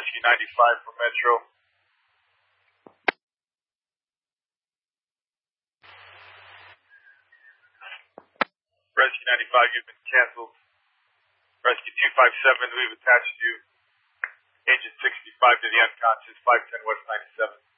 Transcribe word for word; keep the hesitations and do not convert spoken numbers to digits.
Rescue ninety-five from Metro. Rescue ninety-five, you've been canceled. Rescue two five seven, we've attached you. Agent sixty-five to the unconscious, five ten West ninety-seven.